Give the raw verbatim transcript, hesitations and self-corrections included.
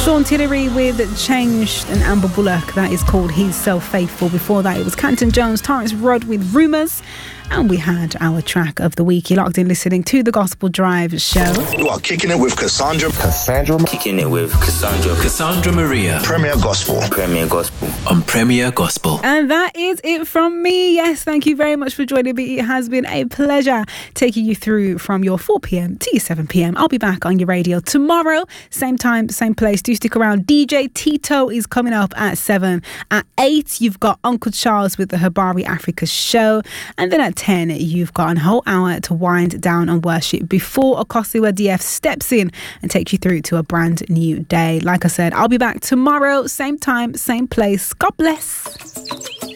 Sean Tillery with Changed and Amber Bullock. That is called He's So Faithful. Before that, it was Canton Jones, Torrance Rudd with Rumours. And we had our track of the week. You're locked in listening to the Gospel Drive show. You are kicking it with Cassandra. Cassandra. Kicking it with Cassandra. Cassandra Maria. Premier Gospel. Premier Gospel. On Premier Gospel. And that is it from me. Yes, thank you very much for joining me. It has been a pleasure taking you through from your four p.m. to your seven p.m. I'll be back on your radio tomorrow. Same time, same place. Do stick around. D J Tito is coming up at seven. At eight, you've got Uncle Charles with the Habari Africa show. And then at ten, you've got a whole hour to wind down and worship before Akosiwa D F steps in and takes you through to a brand new day. Like I said, I'll be back tomorrow, same time, same place. God bless.